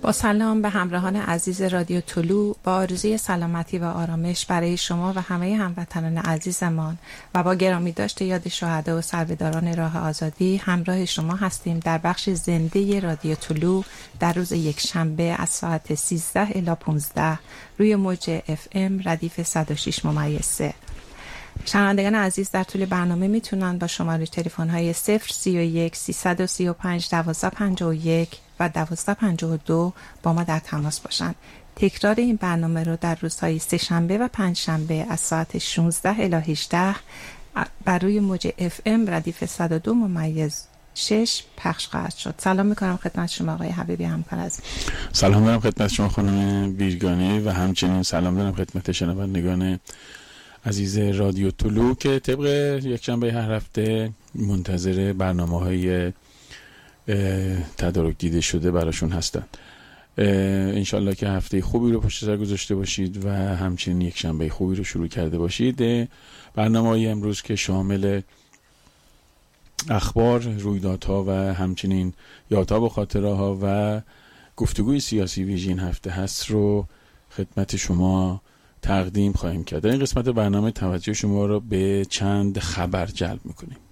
با سلام به همراهان عزیز رادیو طلوع، با آرزوی سلامتی و آرامش برای شما و همه هموطنان عزیزمان و با گرامی داشته یاد شهدا و سربداران راه آزادی همراه شما هستیم در بخش زنده رادیو طلوع در روز یک شنبه از ساعت 13 الی 15 روی موج FM ردیف 106.3. شنوندگان عزیز در طول برنامه میتونن با شماره تلفن های 031 335 1251 و 1252 با ما در تماس باشن. تکرار این برنامه رو در روزهای سه شنبه و پنج شنبه از ساعت 16 الی 18 بر روی موج FM ردیف 102.6 پخش خواهد شد. سلام میکنم خدمت شما آقای حبیبی همکار عزیز. سلام دارم خدمت شما خانم بیرگانی و همچنین سلام دارم خدمت شنوندگان عزیز رادیو طلوع که طبق یک شنبه هر هفته منتظر برنامه‌های تدارک دیده شده براشون هستن. انشالله که هفته خوبی رو پشت سر گذاشته باشید و همچنین یک شنبه خوبی رو شروع کرده باشید. برنامه‌های امروز که شامل اخبار، رویدادها و همچنین یادها و خاطره‌ها و گفتگوی سیاسی ویژه این هفته هست رو خدمت شما تقدیم خواهیم کرد. در این قسمت برنامه توجه شما را به چند خبر جلب می‌کنیم.